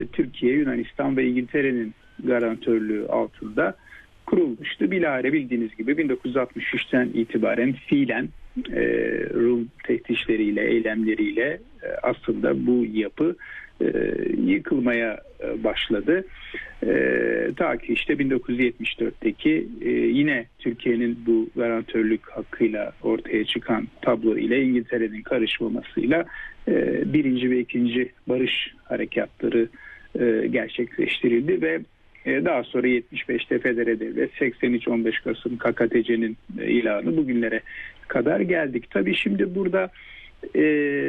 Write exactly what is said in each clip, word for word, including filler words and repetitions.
Türkiye, Yunanistan ve İngiltere'nin garantörlüğü altında kurulmuştu. Bilahare bildiğiniz gibi bin dokuz yüz altmış üçten itibaren fiilen e, Rum tehdişleriyle, eylemleriyle e, aslında bu yapı e, yıkılmaya e, başladı. E, ta ki işte bin dokuz yüz yetmiş dörtteki e, yine Türkiye'nin bu garantörlük hakkıyla ortaya çıkan tablo ile İngiltere'nin karışmamasıyla e, birinci ve ikinci barış harekatları e, gerçekleştirildi ve daha sonra yetmiş beşte Federe Devlet, seksen üç on beş Kasım K K T C'nin ilanı bugünlere kadar geldik. Tabii şimdi burada e,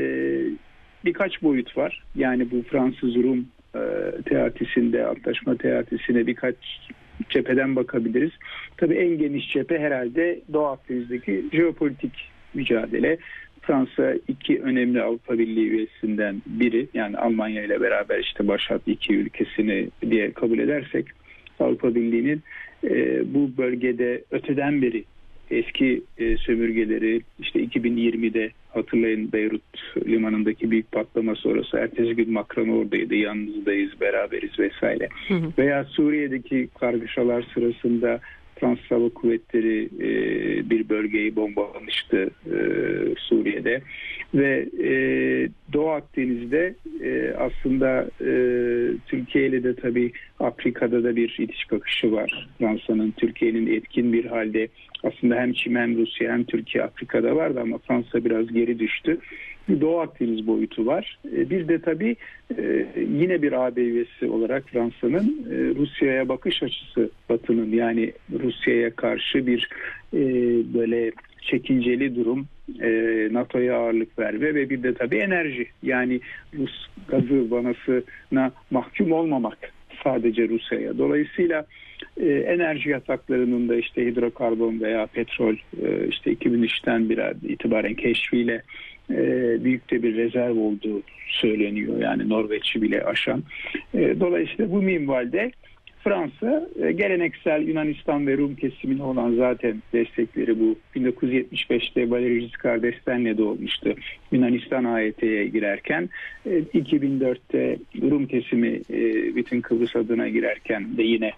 birkaç boyut var. Yani bu Fransız-Rum e, teatisinde, antlaşma teatisine birkaç cepheden bakabiliriz. Tabii en geniş cephe herhalde Doğu Akdeniz'deki jeopolitik mücadele. Fransa iki önemli Avrupa Birliği üyesinden biri, yani Almanya ile beraber işte başat iki ülkesini diye kabul edersek Avrupa Birliği'nin e, bu bölgede öteden beri eski e, sömürgeleri, işte iki bin yirmide hatırlayın Beyrut limanındaki büyük patlama sonrası ertesi gün Macron oradaydı, yalnızdayız, beraberiz vesaire. Hı hı. Veya Suriye'deki kargaşalar sırasında Fransız Hava Kuvvetleri e, bir bölgeyi bombalamıştı e, Suriye'de ve e, Doğu Akdeniz'de e, aslında e, Türkiye ile de tabii Afrika'da da bir itiş kakışı var. Fransa'nın, Türkiye'nin etkin bir halde aslında hem Çin hem Rusya hem Türkiye Afrika'da vardı ama Fransa biraz geri düştü. Bir Doğu Akdeniz boyutu var. Bir de tabii yine bir A B üyesi olarak Fransa'nın Rusya'ya bakış açısı, Batı'nın, yani Rusya'ya karşı bir böyle çekinceli durum, NATO'ya ağırlık verme ve bir de tabii enerji, yani Rus gazı vanasına mahkum olmamak sadece Rusya'ya. Dolayısıyla enerji yataklarının da işte hidrokarbon veya petrol işte iki bin üçten bir itibaren keşfiyle büyük de bir rezerv olduğu söyleniyor. Yani Norveç'i bile aşan. Dolayısıyla bu minvalde Fransa geleneksel Yunanistan ve Rum kesimine olan zaten destekleri bu bin dokuz yüz yetmiş beşte Valéry Giscard d'Estaing'le olmuştu. Yunanistan A Y T'ye girerken, iki bin dörtte Rum kesimi bütün Kıbrıs adına girerken de yine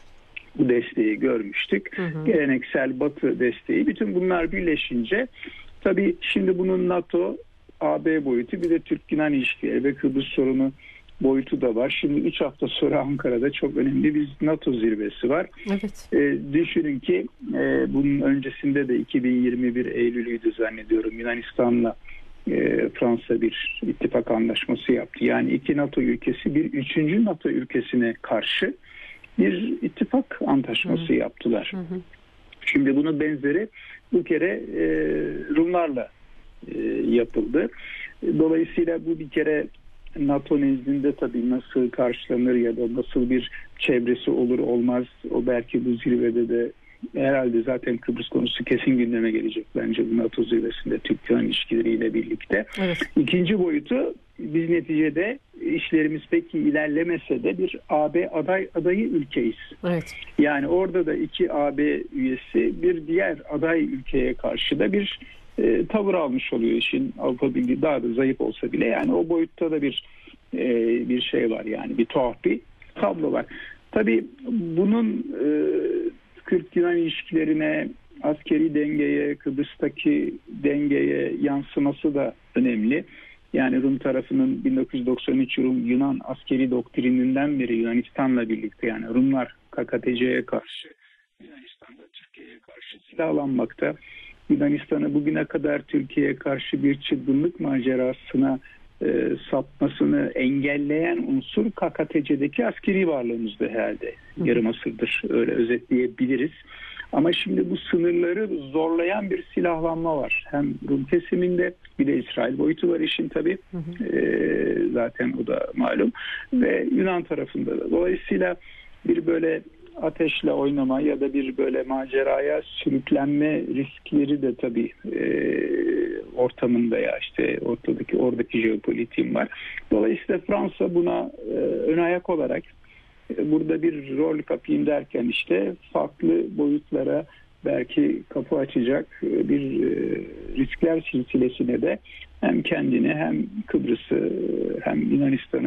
bu desteği görmüştük. Hı hı. Geleneksel Batı desteği. Bütün bunlar birleşince tabii şimdi bunun NATO, A B boyutu, bir de Türk-Yunan ilişkileri ve Kıbrıs sorunu boyutu da var. Şimdi üç hafta sonra Ankara'da çok önemli bir NATO zirvesi var. Evet. E, düşünün ki e, bunun öncesinde de iki bin yirmi bir Eylül'üydü zannediyorum. Yunanistan'la e, Fransa bir ittifak anlaşması yaptı. Yani iki NATO ülkesi bir üçüncü NATO ülkesine karşı bir ittifak antlaşması hı. yaptılar. Hı hı. Şimdi bunun benzeri bu kere e, Rumlarla e, yapıldı. Dolayısıyla bu bir kere NATO nezdinde tabii nasıl karşılanır ya da nasıl bir çevresi olur olmaz, o belki bu zirvede de herhalde zaten Kıbrıs konusu kesin gündeme gelecek bence bu NATO zirvesinde Türk-Yunan ilişkileriyle birlikte. Evet. İkinci boyutu, biz neticede işlerimiz pek ilerlemese de bir A B aday adayı ülkeyiz. Evet. Yani orada da iki A B üyesi bir diğer aday ülkeye karşı da bir e, tavır almış oluyor. İşin Avrupa Birliği daha da zayıf olsa bile, yani o boyutta da bir e, bir şey var, yani bir tuhaf bir tablo var. Tabii bunun e, Türk-Yunan ilişkilerine, askeri dengeye, Kıbrıs'taki dengeye yansıması da önemli. Yani Rum tarafının bin dokuz yüz doksan üç Rum Yunan askeri doktrininden beri Yunanistan'la birlikte, yani Rumlar K K T C'ye karşı, Yunanistan'da Türkiye'ye karşı silahlanmakta. Yunanistan'ı bugüne kadar Türkiye'ye karşı bir çılgınlık macerasına e, sapmasını engelleyen unsur K K T C'deki askeri varlığımızda herhalde. Yarım asırdır öyle özetleyebiliriz. Ama şimdi bu sınırları zorlayan bir silahlanma var. Hem Rum kesiminde, bir de İsrail boyutu var işin tabii. Hı hı. E, zaten o da malum. Ve Yunan tarafında da. Dolayısıyla bir böyle ateşle oynama ya da bir böyle maceraya sürüklenme riskleri de tabii e, ortamında, ya işte ortadaki oradaki jeopolitiğim var. Dolayısıyla Fransa buna e, ön ayak olarak e, burada bir rol kapayım derken işte farklı boyutlara belki kapı açacak e, bir e, riskler silsilesine de hem kendini hem Kıbrıs'ı hem Yunanistan'ı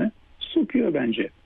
sokuyor bence.